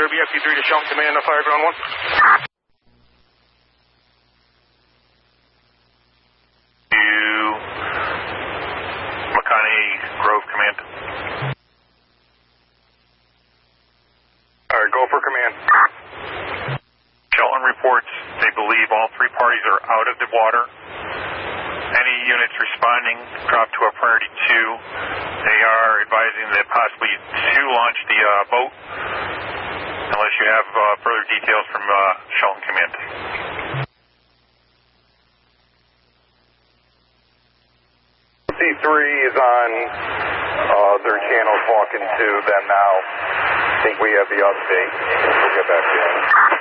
BFQ3 to Shelton Command, fire ground 1. Grove Command. Alright, go for command. Shelton reports they believe all three parties are out of the water. Any units responding drop to a priority 2. They are advising that possibly to launch the boat unless you have further details from Shelton Command. C3 is on their channel talking to them now. I think we have the update. We'll get back to you.